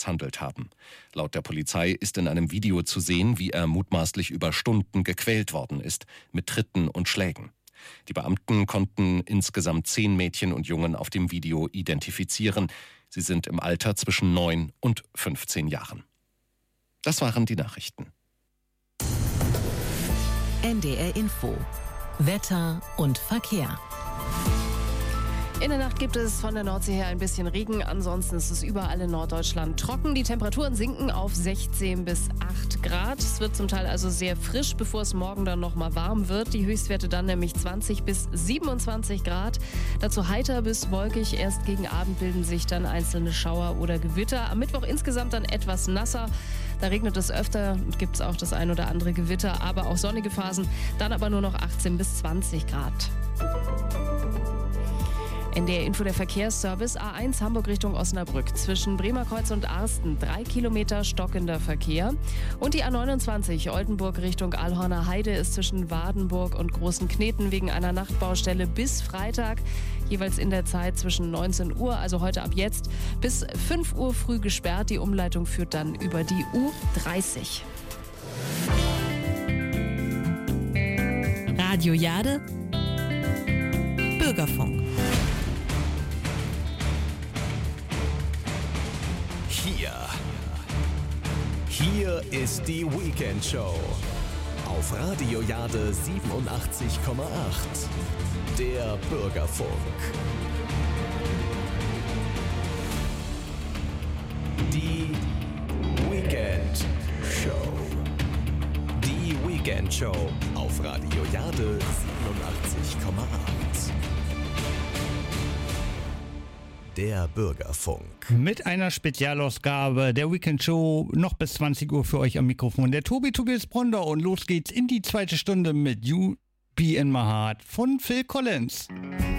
misshandelt haben. Laut der Polizei ist in einem Video zu sehen, wie er mutmaßlich über Stunden gequält worden ist, mit Tritten und Schlägen. Die Beamten konnten insgesamt 10 Mädchen und Jungen auf dem Video identifizieren. Sie sind im Alter zwischen 9 und 15 Jahren. Das waren die Nachrichten. NDR Info. Wetter und Verkehr. In der Nacht gibt es von der Nordsee her ein bisschen Regen, ansonsten ist es überall in Norddeutschland trocken. Die Temperaturen sinken auf 16 bis 8 Grad. Es wird zum Teil also sehr frisch, bevor es morgen dann nochmal warm wird. Die Höchstwerte dann nämlich 20 bis 27 Grad. Dazu heiter bis wolkig. Erst gegen Abend bilden sich dann einzelne Schauer oder Gewitter. Am Mittwoch insgesamt dann etwas nasser. Da regnet es öfter und gibt es auch das ein oder andere Gewitter, aber auch sonnige Phasen. Dann aber nur noch 18 bis 20 Grad. NDR Info, der Verkehrsservice. A1 Hamburg Richtung Osnabrück. Zwischen Bremerkreuz und Arsten 3 Kilometer stockender Verkehr. Und die A29 Oldenburg Richtung Alhorner Heide ist zwischen Wardenburg und Großen Kneten wegen einer Nachtbaustelle bis Freitag, jeweils in der Zeit zwischen 19 Uhr, also heute ab jetzt, bis 5 Uhr früh gesperrt. Die Umleitung führt dann über die U30. Radio Jade. Bürgerfunk. Hier ist die Weekend Show auf Radio Jade 87,8. Der Bürgerfunk. Die Weekend Show. Die Weekend Show auf Radio Jade 87,8. Der Bürgerfunk. Mit einer Spezialausgabe der Weekend Show noch bis 20 Uhr für euch am Mikrofon. Der Tobias Bronder und los geht's in die zweite Stunde mit You Be In My Heart von Phil Collins.